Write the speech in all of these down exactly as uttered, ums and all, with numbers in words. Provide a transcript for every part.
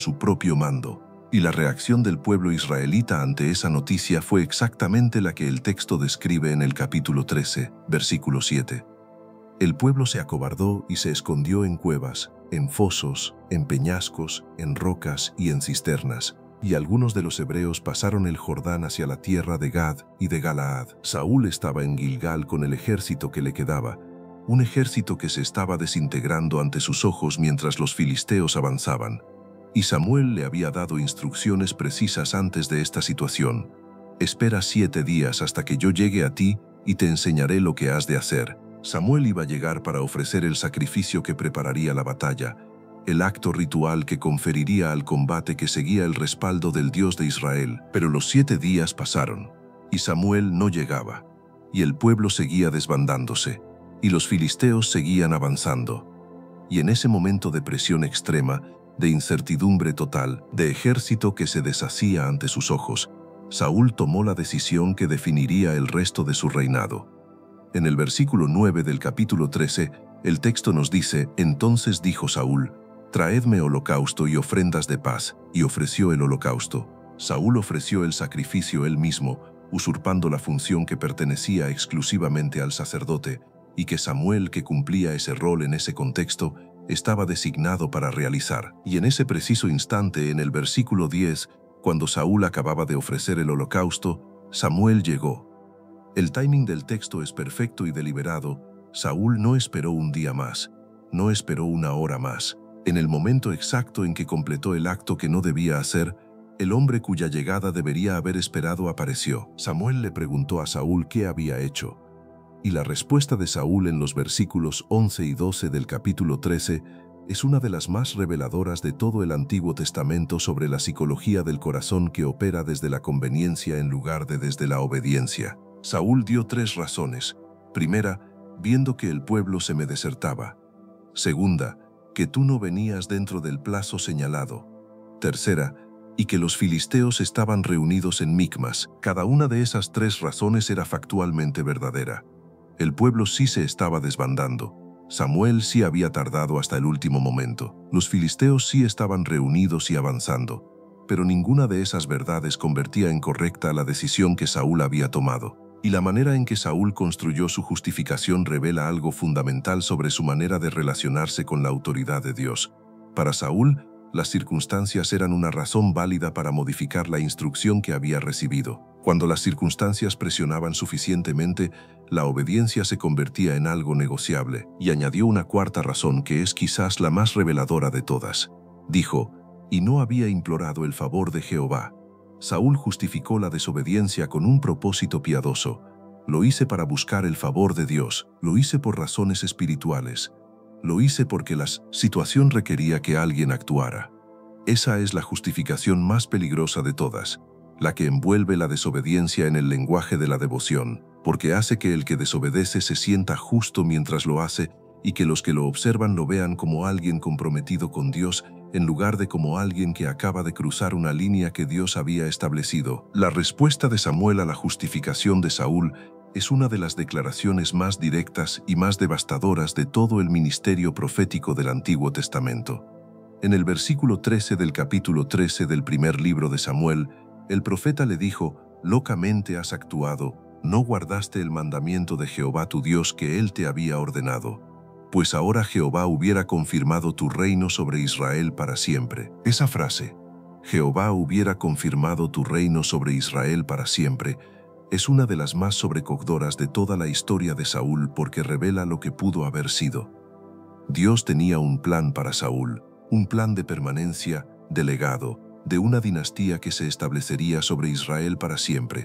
su propio mando. Y la reacción del pueblo israelita ante esa noticia fue exactamente la que el texto describe en el capítulo trece, versículo siete. El pueblo se acobardó y se escondió en cuevas, en fosos, en peñascos, en rocas y en cisternas. Y algunos de los hebreos pasaron el Jordán hacia la tierra de Gad y de Galaad. Saúl estaba en Gilgal con el ejército que le quedaba, un ejército que se estaba desintegrando ante sus ojos mientras los filisteos avanzaban. Y Samuel le había dado instrucciones precisas antes de esta situación. Espera siete días hasta que yo llegue a ti y te enseñaré lo que has de hacer. Samuel iba a llegar para ofrecer el sacrificio que prepararía la batalla, el acto ritual que conferiría al combate que seguía el respaldo del Dios de Israel. Pero los siete días pasaron, y Samuel no llegaba, y el pueblo seguía desbandándose, y los filisteos seguían avanzando. Y en ese momento de presión extrema, de incertidumbre total, de ejército que se deshacía ante sus ojos, Saúl tomó la decisión que definiría el resto de su reinado. En el versículo nueve del capítulo trece, el texto nos dice: «Entonces dijo Saúl, traedme holocausto y ofrendas de paz», y ofreció el holocausto. Saúl ofreció el sacrificio él mismo, usurpando la función que pertenecía exclusivamente al sacerdote, y que Samuel, que cumplía ese rol en ese contexto, estaba designado para realizar. Y en ese preciso instante, en el versículo diez, cuando Saúl acababa de ofrecer el holocausto, Samuel llegó. El timing del texto es perfecto y deliberado. Saúl no esperó un día más, no esperó una hora más. En el momento exacto en que completó el acto que no debía hacer, el hombre cuya llegada debería haber esperado apareció. Samuel le preguntó a Saúl qué había hecho. Y la respuesta de Saúl en los versículos once y doce del capítulo trece es una de las más reveladoras de todo el Antiguo Testamento sobre la psicología del corazón que opera desde la conveniencia en lugar de desde la obediencia. Saúl dio tres razones. Primera, viendo que el pueblo se me desertaba. Segunda, que tú no venías dentro del plazo señalado. Tercera, y que los filisteos estaban reunidos en Micmas. Cada una de esas tres razones era factualmente verdadera. El pueblo sí se estaba desbandando. Samuel sí había tardado hasta el último momento. Los filisteos sí estaban reunidos y avanzando. Pero ninguna de esas verdades convertía en correcta la decisión que Saúl había tomado. Y la manera en que Saúl construyó su justificación revela algo fundamental sobre su manera de relacionarse con la autoridad de Dios. Para Saúl, las circunstancias eran una razón válida para modificar la instrucción que había recibido. Cuando las circunstancias presionaban suficientemente, la obediencia se convertía en algo negociable, y añadió una cuarta razón que es quizás la más reveladora de todas. Dijo: «Y no había implorado el favor de Jehová». Saúl justificó la desobediencia con un propósito piadoso. Lo hice para buscar el favor de Dios, lo hice por razones espirituales. Lo hice porque la situación requería que alguien actuara. Esa es la justificación más peligrosa de todas, la que envuelve la desobediencia en el lenguaje de la devoción, porque hace que el que desobedece se sienta justo mientras lo hace y que los que lo observan lo vean como alguien comprometido con Dios en lugar de como alguien que acaba de cruzar una línea que Dios había establecido. La respuesta de Samuel a la justificación de Saúl es una de las declaraciones más directas y más devastadoras de todo el ministerio profético del Antiguo Testamento. En el versículo trece del capítulo trece del primer libro de Samuel, el profeta le dijo: «Locamente has actuado, no guardaste el mandamiento de Jehová tu Dios que él te había ordenado. Pues ahora Jehová hubiera confirmado tu reino sobre Israel para siempre». Esa frase, «Jehová hubiera confirmado tu reino sobre Israel para siempre», es una de las más sobrecogdoras de toda la historia de Saúl porque revela lo que pudo haber sido. Dios tenía un plan para Saúl, un plan de permanencia, de legado, de una dinastía que se establecería sobre Israel para siempre.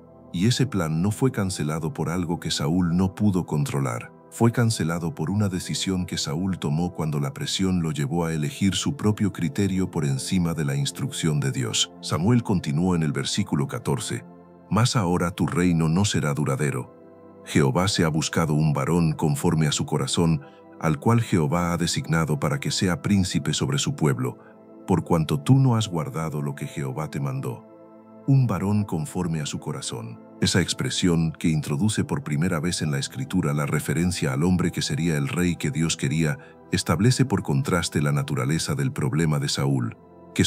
Y ese plan no fue cancelado por algo que Saúl no pudo controlar. Fue cancelado por una decisión que Saúl tomó cuando la presión lo llevó a elegir su propio criterio por encima de la instrucción de Dios. Samuel continuó en el versículo catorce: «Mas ahora tu reino no será duradero. Jehová se ha buscado un varón conforme a su corazón, al cual Jehová ha designado para que sea príncipe sobre su pueblo, por cuanto tú no has guardado lo que Jehová te mandó». Un varón conforme a su corazón. Esa expresión, que introduce por primera vez en la Escritura la referencia al hombre que sería el rey que Dios quería, establece por contraste la naturaleza del problema de Saúl.